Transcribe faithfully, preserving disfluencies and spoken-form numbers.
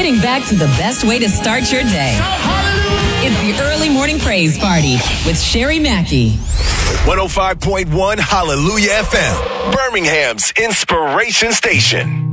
getting back to the best way to start your day. It's the Early Morning Praise Party with Sherry Mackey. one oh five point one Hallelujah F M, Birmingham's inspiration station.